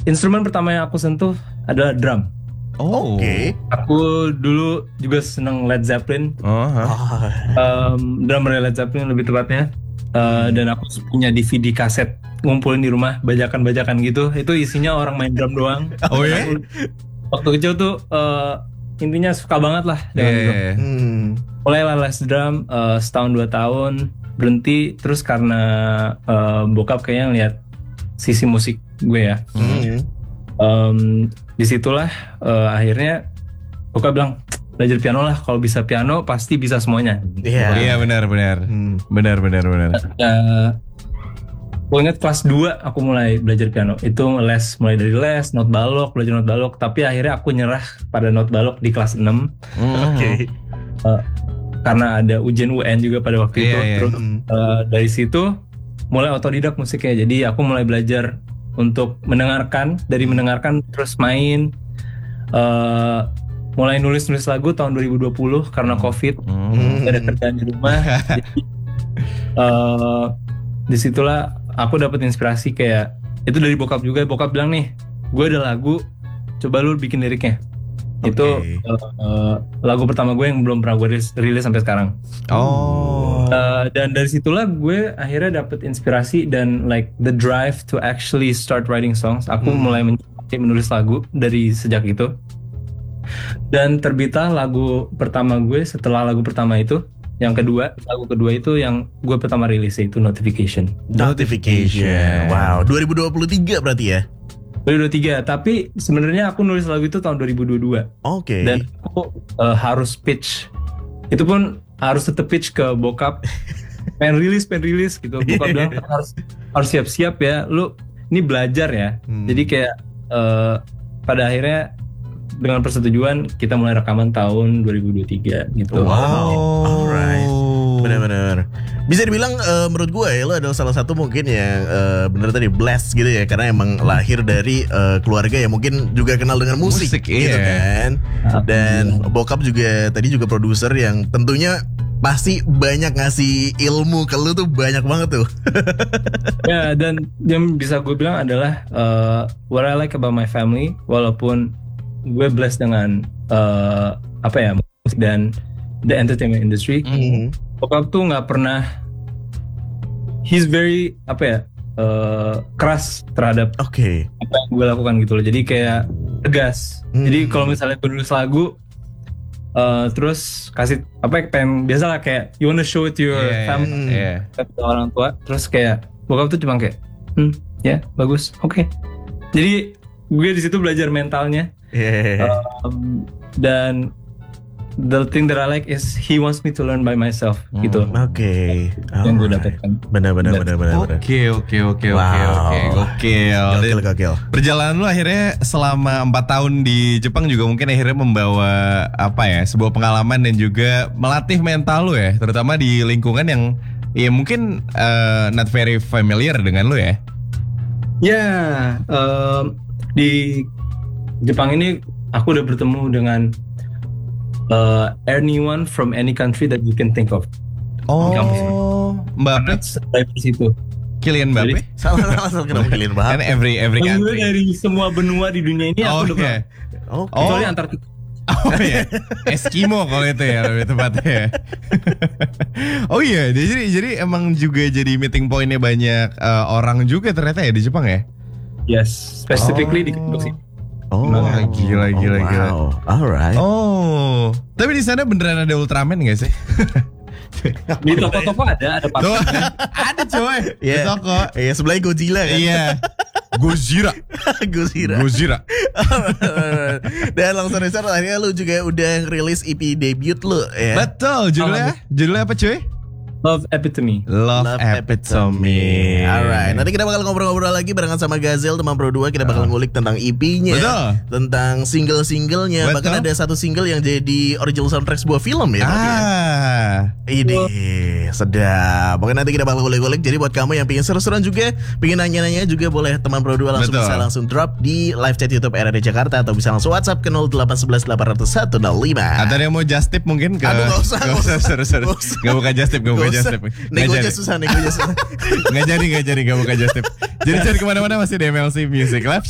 instrumen pertama yang aku sentuh adalah drum. Oh. Oke. Aku dulu juga seneng Led Zeppelin, drummer Led Zeppelin lebih tepatnya. Dan aku punya DVD kaset ngumpulin di rumah, bajakan-bajakan gitu. Itu isinya orang main drum doang. Oh ya? Waktu kecil tuh intinya suka banget lah dengan drum. Mulai les drum setahun 2 tahun, berhenti terus karena bokap kayaknya ngeliat sisi musik gue ya. Disitulah akhirnya bokap bilang belajar piano lah, kalau bisa piano pasti bisa semuanya. Iya benar. Benar. Gue inget kelas 2 aku mulai belajar piano. Itu mulai dari les, not balok, belajar not balok. Tapi akhirnya aku nyerah pada not balok di kelas 6. Oke. Karena ada ujian UN juga pada waktu itu. Iya. Terus dari situ mulai otodidak musiknya. Jadi aku mulai belajar untuk mendengarkan, dari mendengarkan terus main. Mulai nulis lagu tahun 2020 karena COVID. Gak ada kerjaan di rumah. Jadi disitulah aku dapat inspirasi, kayak itu dari bokap juga. Bokap bilang nih, gue ada lagu, coba lu bikin liriknya. Itu lagu pertama gue yang belum pernah gue rilis sampai sekarang. Dan dari situlah gue akhirnya dapat inspirasi dan like the drive to actually start writing songs. Aku mulai menulis lagu dari sejak itu. Dan terbitlah lagu pertama gue setelah lagu pertama itu. Yang kedua, lagu kedua itu yang gue pertama rilis, yaitu Notification. Wow, 2023 berarti ya? 2023, tapi sebenarnya aku nulis lagu itu tahun 2022. Oke. Dan aku harus pitch. Itu pun harus tetap pitch ke bokap. pengen rilis gitu. Bokap bilang harus siap-siap ya. Lu ini belajar ya. Jadi kayak pada akhirnya dengan persetujuan kita mulai rekaman tahun 2023 gitu. Wow. Alright. Benar-benar. Bisa dibilang menurut gue ya, lo adalah salah satu mungkin yang bener tadi blessed gitu ya, karena emang lahir dari keluarga yang mungkin juga kenal dengan musik gitu kan. Dan bokap juga tadi juga produser yang tentunya pasti banyak ngasih ilmu ke lu tuh, banyak banget tuh. Ya, dan yang bisa gue bilang adalah what I like about my family, walaupun gue blessed dengan musik dan the entertainment industry. Bokap tuh nggak pernah, he's very keras terhadap apa yang gue lakukan gitu loh. Jadi kayak tegas. Jadi kalau misalnya gue nulis lagu, terus kasih pengen biasalah kayak you wanna show it to your family, ke orang tua. Terus kayak bokap tuh cuma kayak bagus, oke. Jadi gue di situ belajar mentalnya. Dan the thing that I like is he wants me to learn by myself gitu. Yang gue dapatkan. Benar. Oke. Gokil. Perjalanan lu akhirnya selama 4 tahun di Jepang juga mungkin akhirnya membawa sebuah pengalaman dan juga melatih mental lu ya, terutama di lingkungan yang ya mungkin not very familiar dengan lu ya. Di Jepang ini aku udah bertemu dengan anyone from any country that you can think of. Mbappe itu. Kylian Mbappe. Salah kenapa Kylian Mbappe? Kan every country. Dari semua benua di dunia ini aku udah kecuali Antartika. Eskimo kalau itu ya lebih tepatnya. Jadi emang juga jadi meeting pointnya banyak orang juga ternyata ya di Jepang ya. Yes, specifically di Kyoto sih. Gila. Wow. Alright. Tapi di sana beneran ada Ultraman nggak sih? Di toko-toko ada patung. Ada coy. Di toko. Iya, sebelahnya Godzilla kan. Iya. Gojira. Dan langsung besar akhirnya lu juga udah rilis EP debut lu ya. Betul, judulnya apa cuy? Love Epitome. Alright, nanti kita bakal ngobrol-ngobrol lagi barengan sama Gazel, teman Pro 2. Kita bakal ngulik tentang EP-nya. Betul. Tentang single-singlenya. Betul. Bahkan ada satu single yang jadi original soundtrack sebuah film ya. Ini sedap. Pokoknya nanti kita bakal ngulik-ngulik. Jadi buat kamu yang pengen seru-seruan juga, pengen nanya-nanya juga, boleh teman Pro 2 langsung bisa langsung drop di live chat YouTube RRD Jakarta, atau bisa langsung WhatsApp ke 0811 800 105. Atau yang mau just tip mungkin ke. Aduh, gak usah. Seru. Gak buka just tip, Negonya susah. Nggak jadi gak buka just tip. Jadi cari kemana-mana masih di MLC Music Lab.